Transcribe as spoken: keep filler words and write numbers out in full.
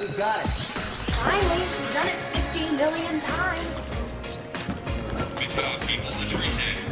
we've got it. Finally, we've done it fifteen million times. We found people in the tree stand.